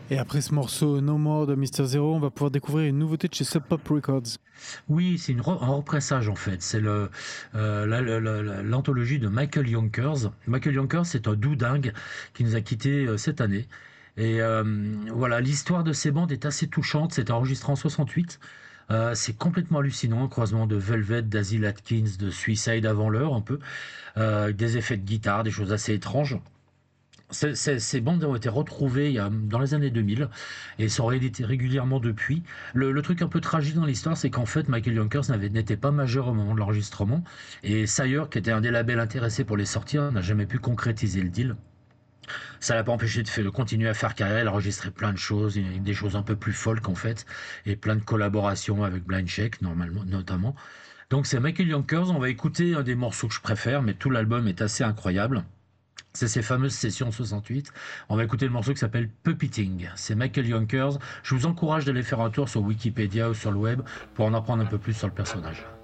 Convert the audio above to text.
Et après ce morceau No More de Mister Zero, on va pouvoir découvrir une nouveauté de chez Sub Pop Records. Oui, c'est un repressage en fait. C'est l'anthologie de Michael Yonkers. Michael Yonkers, c'est un doudingue qui nous a quittés cette année. Et voilà, l'histoire de ces bandes est assez touchante. C'est enregistré en 68. C'est complètement hallucinant, un croisement de Velvet, d'Asil Atkins, de Suicide avant l'heure un peu, avec des effets de guitare, des choses assez étranges. Ces bandes ont été retrouvées dans les années 2000 et sont rééditées régulièrement depuis. Le truc un peu tragique dans l'histoire, c'est qu'en fait, Michael Yonkers n'était pas majeur au moment de l'enregistrement et Sire, qui était un des labels intéressés pour les sortir, n'a jamais pu concrétiser le deal. Ça l'a pas empêché de continuer à faire carrière, il a enregistré plein de choses, des choses un peu plus folk en fait, et plein de collaborations avec Blind Shake, normalement, notamment. Donc c'est Michael Yonkers, on va écouter un des morceaux que je préfère, mais tout l'album est assez incroyable. C'est ces fameuses sessions 68. On va écouter le morceau qui s'appelle Puppeting. C'est Michael Yonkers. Je vous encourage d'aller faire un tour sur Wikipédia ou sur le web pour en apprendre un peu plus sur le personnage.